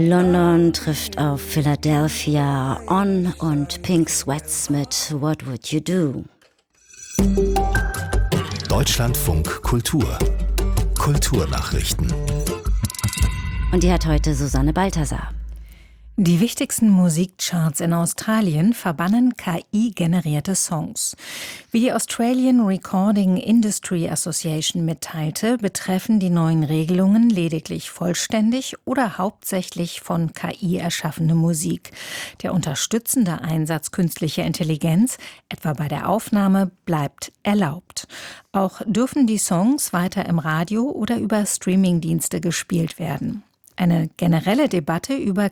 London trifft auf Philadelphia, On und Pink Sweats mit What Would You Do? Deutschlandfunk Kultur. Kulturnachrichten. Und die hat heute Susanne Balthasar. Die wichtigsten Musikcharts in Australien verbannen KI-generierte Songs. Wie die Australian Recording Industry Association mitteilte, betreffen die neuen Regelungen lediglich vollständig oder hauptsächlich von KI erschaffene Musik. Der unterstützende Einsatz künstlicher Intelligenz, etwa bei der Aufnahme, bleibt erlaubt. Auch dürfen die Songs weiter im Radio oder über Streamingdienste gespielt werden. Eine generelle Debatte über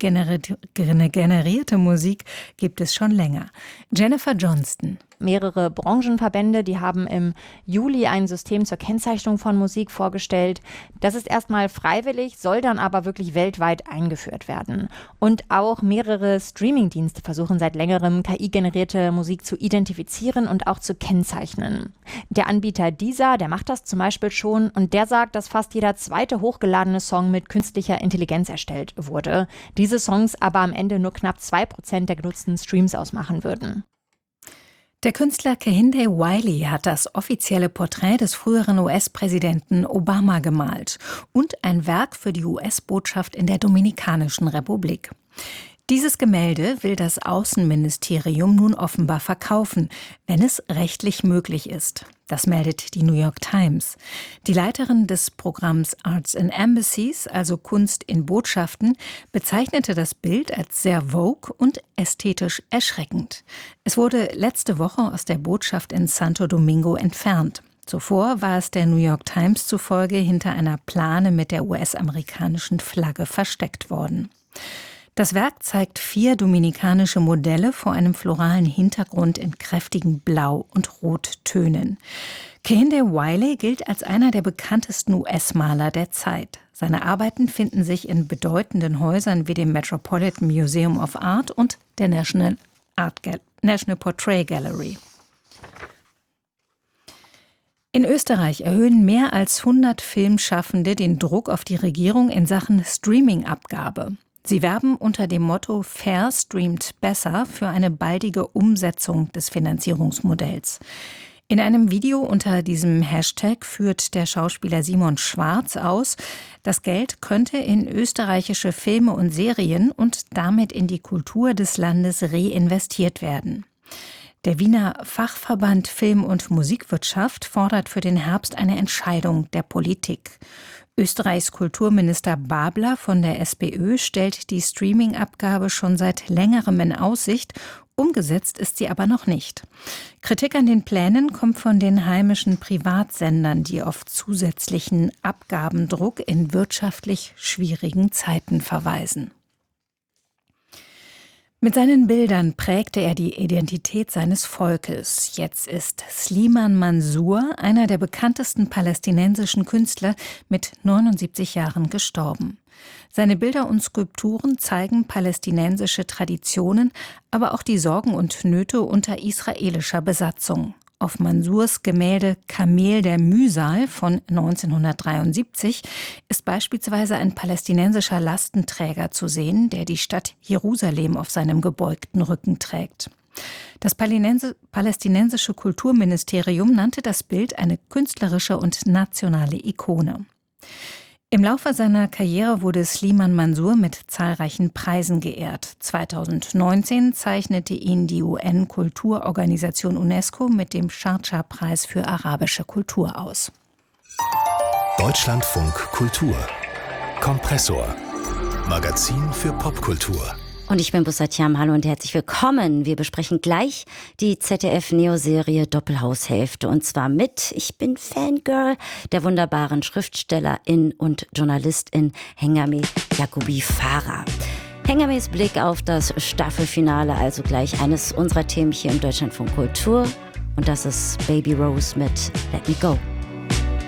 KI-generierte Musik gibt es schon länger. Jennifer Johnston. Mehrere Branchenverbände, die haben im Juli ein System zur Kennzeichnung von Musik vorgestellt. Das ist erstmal freiwillig, soll dann aber wirklich weltweit eingeführt werden. Und auch mehrere Streamingdienste versuchen seit längerem, KI-generierte Musik zu identifizieren und auch zu kennzeichnen. Der Anbieter Deezer, der macht das zum Beispiel schon und der sagt, dass fast jeder zweite hochgeladene Song mit künstlicher Intelligenz erstellt wurde. Diese Songs aber am Ende nur knapp 2% der genutzten Streams ausmachen würden. Der Künstler Kehinde Wiley hat das offizielle Porträt des früheren US-Präsidenten Obama gemalt und ein Werk für die US-Botschaft in der Dominikanischen Republik. Dieses Gemälde will das Außenministerium nun offenbar verkaufen, wenn es rechtlich möglich ist. Das meldet die New York Times. Die Leiterin des Programms Arts in Embassies, also Kunst in Botschaften, bezeichnete das Bild als sehr vogue und ästhetisch erschreckend. Es wurde letzte Woche aus der Botschaft in Santo Domingo entfernt. Zuvor war es der New York Times zufolge hinter einer Plane mit der US-amerikanischen Flagge versteckt worden. Das Werk zeigt 4 dominikanische Modelle vor einem floralen Hintergrund in kräftigen Blau- und Rottönen. Kehinde Wiley gilt als einer der bekanntesten US-Maler der Zeit. Seine Arbeiten finden sich in bedeutenden Häusern wie dem Metropolitan Museum of Art und der National Portrait Gallery. In Österreich erhöhen mehr als 100 Filmschaffende den Druck auf die Regierung in Sachen Streaming-Abgabe. Sie werben unter dem Motto Fair streamt besser für eine baldige Umsetzung des Finanzierungsmodells. In einem Video unter diesem Hashtag führt der Schauspieler Simon Schwarz aus, das Geld könnte in österreichische Filme und Serien und damit in die Kultur des Landes reinvestiert werden. Der Wiener Fachverband Film- und Musikwirtschaft fordert für den Herbst eine Entscheidung der Politik. Österreichs Kulturminister Babler von der SPÖ stellt die Streaming-Abgabe schon seit längerem in Aussicht. Umgesetzt ist sie aber noch nicht. Kritik an den Plänen kommt von den heimischen Privatsendern, die auf zusätzlichen Abgabendruck in wirtschaftlich schwierigen Zeiten verweisen. Mit seinen Bildern prägte er die Identität seines Volkes. Jetzt ist Slimane Mansour, einer der bekanntesten palästinensischen Künstler, mit 79 Jahren gestorben. Seine Bilder und Skulpturen zeigen palästinensische Traditionen, aber auch die Sorgen und Nöte unter israelischer Besatzung. Auf Mansours Gemälde Kamel der Mühsal von 1973 ist beispielsweise ein palästinensischer Lastenträger zu sehen, der die Stadt Jerusalem auf seinem gebeugten Rücken trägt. Das palästinensische Kulturministerium nannte das Bild eine künstlerische und nationale Ikone. Im Laufe seiner Karriere wurde Slimane Mansour mit zahlreichen Preisen geehrt. 2019 zeichnete ihn die UN-Kulturorganisation UNESCO mit dem Schardscha-Preis für arabische Kultur aus. Deutschlandfunk Kultur. Kompressor. Magazin für Popkultur. Und ich bin Bussatiam, hallo und herzlich willkommen. Wir besprechen gleich die ZDF-Neo-Serie Doppelhaushälfte. Und zwar mit, ich bin Fangirl, der wunderbaren Schriftstellerin und Journalistin Hengame Yacoubi Farah. Hengames Blick auf das Staffelfinale, also gleich eines unserer Themen hier im Deutschlandfunk Kultur. Und das ist Baby Rose mit Let Me Go.